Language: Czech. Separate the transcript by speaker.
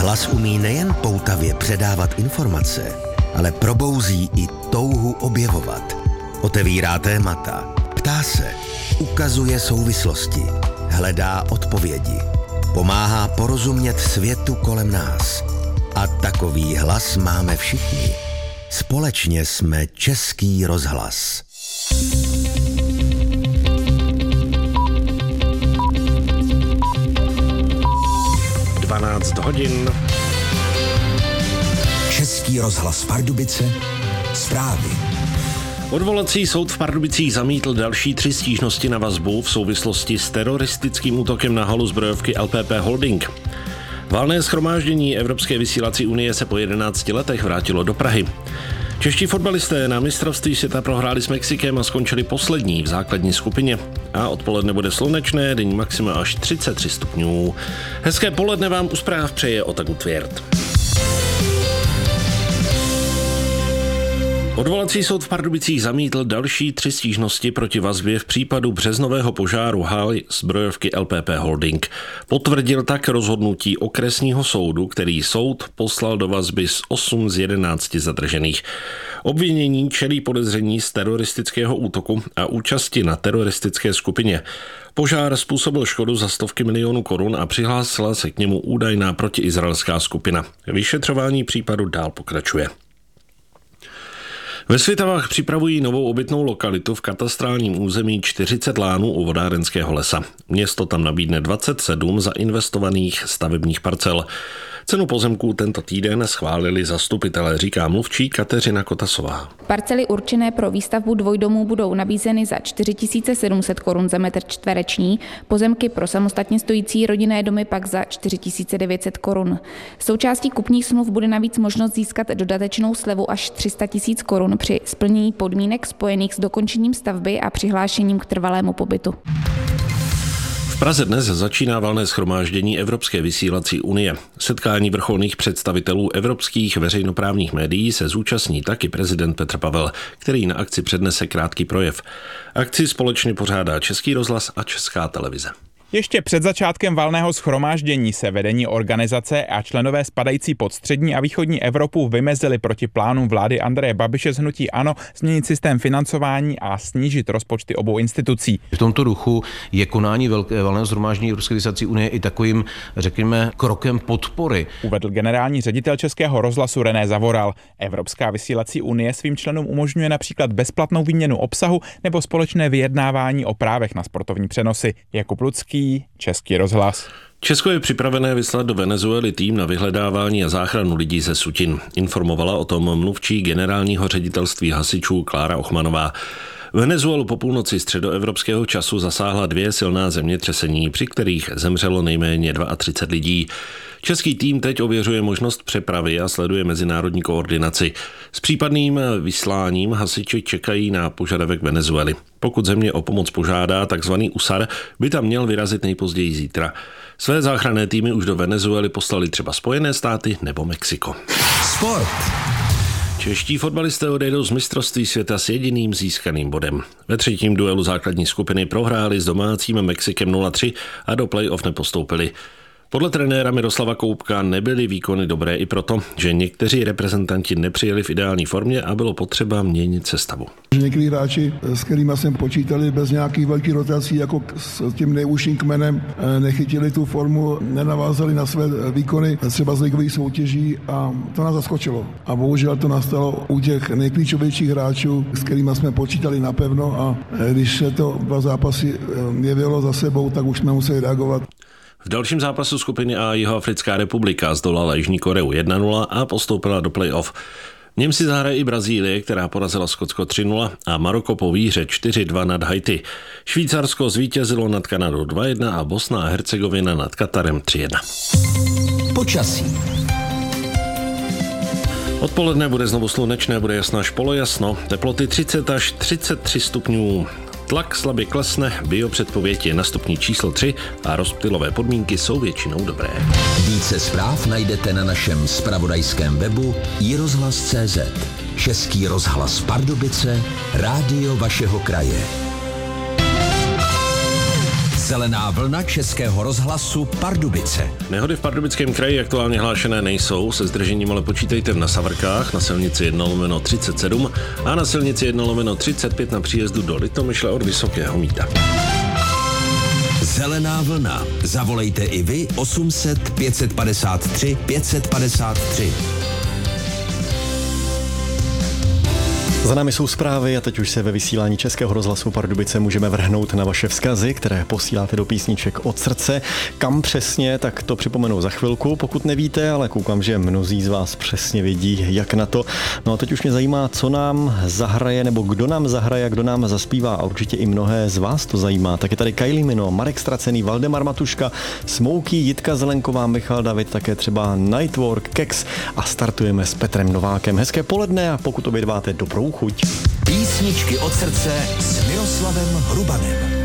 Speaker 1: Hlas umí nejen poutavě předávat informace, ale probouzí i touhu objevovat. Otevírá témata, ptá se, ukazuje souvislosti, hledá odpovědi, pomáhá porozumět světu kolem nás. A takový hlas máme všichni. Společně jsme Český rozhlas.
Speaker 2: hodin.
Speaker 1: Český rozhlas Pardubice, zprávy.
Speaker 2: Odvolací soud v Pardubicích zamítl další 3 stížnosti na vazbu v souvislosti s teroristickým útokem na halu zbrojovky LPP Holding. Valné shromáždění Evropské vysílací unie se po 11 letech vrátilo do Prahy. Čeští fotbalisté na mistrovství světa prohráli s Mexikem a skončili poslední v základní skupině. A odpoledne bude slunečné, denní maxima až 33 stupňů. Hezké poledne vám u zpráv přeje Ota Gutwirth. Odvolací soud v Pardubicích zamítl další 3 stížnosti proti vazbě v případu březnového požáru haly zbrojovky LPP Holding. Potvrdil tak rozhodnutí okresního soudu, který soud poslal do vazby z 8 z 11 zadržených. Obvinění čelí podezření z teroristického útoku a účasti na teroristické skupině. Požár způsobil škodu za stovky milionů korun a přihlásila se k němu údajná protiizraelská skupina. Vyšetřování případu dál pokračuje. Ve Svitavách připravují novou obytnou lokalitu v katastrálním území 40 lánů u vodárenského lesa. Město tam nabídne 27 zainvestovaných stavebních parcel. Cenu pozemků tento týden schválili zastupitelé, říká mluvčí Kateřina Kotasová.
Speaker 3: Parcely určené pro výstavbu dvojdomů budou nabízeny za 4 700 korun za metr čtvereční, pozemky pro samostatně stojící rodinné domy pak za 4 900 korun. Součástí kupních smluv bude navíc možnost získat dodatečnou slevu až 300 000 korun při splnění podmínek spojených s dokončením stavby a přihlášením k trvalému pobytu.
Speaker 2: V Praze dnes začíná valné shromáždění Evropské vysílací unie. Setkání vrcholných představitelů evropských veřejnoprávních médií se zúčastní taky prezident Petr Pavel, který na akci přednese krátký projev. Akci společně pořádá Český rozhlas a Česká televize.
Speaker 4: Ještě před začátkem valného shromáždění se vedení organizace a členové spadající pod střední a východní Evropu vymezili proti plánům vlády Andreje Babiše z hnutí ANO změnit systém financování a snížit rozpočty obou institucí.
Speaker 5: V tomto duchu je konání valného shromáždění Evropské vysílací unie i takovým, řekněme, krokem podpory.
Speaker 4: Uvedl generální ředitel Českého rozhlasu René Zavoral. Evropská vysílací unie svým členům umožňuje například bezplatnou výměnu obsahu nebo společné vyjednávání o právech na sportovní přenosy. Jakub Lucký, Český rozhlas.
Speaker 2: Česko je připravené vyslat do Venezuely tým na vyhledávání a záchranu lidí ze sutin. Informovala o tom mluvčí generálního ředitelství hasičů Klára Ochmanová. Venezuelu po půlnoci středoevropského času zasáhla 2 silná zemětřesení, při kterých zemřelo nejméně 32 lidí. Český tým teď ověřuje možnost přepravy a sleduje mezinárodní koordinaci. S případným vysláním hasiči čekají na požadavek Venezuely. Pokud země o pomoc požádá, takzvaný USAR by tam měl vyrazit nejpozději zítra. Své záchranné týmy už do Venezuely poslali třeba Spojené státy nebo Mexiko.
Speaker 1: Sport.
Speaker 2: Čeští fotbalisté odejdou z mistrovství světa s jediným získaným bodem. Ve 3. duelu základní skupiny prohráli s domácím Mexikem 0-3 a do play-off nepostoupili. Podle trenéra Miroslava Koubka nebyly výkony dobré i proto, že někteří reprezentanti nepřijeli v ideální formě a bylo potřeba měnit sestavu.
Speaker 6: Někteří hráči, s kterými jsme počítali bez nějakých velkých rotací, jako s tím nejúžším kmenem, nechytili tu formu, nenavázali na své výkony třeba z ligových soutěží a to nás zaskočilo. A bohužel to nastalo u těch nejklíčovějších hráčů, s kterými jsme počítali napevno a když se to 2 zápasy jevilo za sebou, tak už jsme museli reagovat.
Speaker 2: V dalším zápasu skupiny A Jihoafrická republika zdolala Jižní Koreu 1-0 a postoupila do play-off. V něm si zahraje i Brazílie, která porazila Skotsko 3-0 a Maroko po výhře 4-2 nad Haiti. Švýcarsko zvítězilo nad Kanadou 2-1 a Bosna a Hercegovina nad Katarem 3-1.
Speaker 1: Počasí.
Speaker 2: Odpoledne bude znovu slunečné, bude jasno až polojasno, teploty 30 až 33 stupňů. Tlak slabě klesne, biopředpověď je na stupni číslo 3 a rozptylové podmínky jsou většinou dobré.
Speaker 1: Více zpráv najdete na našem zpravodajském webu iRozhlas.cz. Český rozhlas Pardubice, rádio vašeho kraje.
Speaker 7: Zelená vlna Českého rozhlasu Pardubice.
Speaker 2: Nehody v Pardubickém kraji aktuálně hlášené nejsou, se zdržením ale počítejte v Nasavrkách na silnici 1/37 a na silnici 1/35 na příjezdu do Litomyšle od Vysokého Mýta.
Speaker 7: Zelená vlna. Zavolejte i vy 800 553 553.
Speaker 8: Za námi jsou zprávy a teď už se ve vysílání Českého rozhlasu Pardubice můžeme vrhnout na vaše vzkazy, které posíláte do písniček od srdce. Kam přesně, tak to připomenu za chvilku, pokud nevíte, ale koukám, že mnozí z vás přesně vidí, jak na to. No a teď už mě zajímá, co nám zahraje, nebo kdo nám zahraje, kdo nám zaspívá a určitě i mnohé z vás to zajímá. Tak je tady Kylie Minogue, Marek Stracený, Valdemar Matuška, Smokey, Jitka Zelenková, Michal David, také třeba Nightwork, Kex a startujeme s Petrem Novákem. Hezké poledne a pokud obědváte, dobrou chuť.
Speaker 7: Písničky od srdce s Miroslavem Hrubanem.